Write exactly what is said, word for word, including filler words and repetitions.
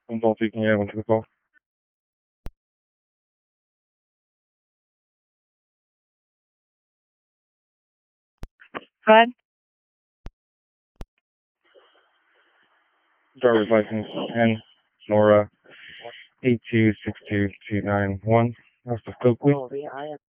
Adult speaking, yeah, went to the call. Fred? Driver's license N Nora eight two six two two nine one. That's the Stokely.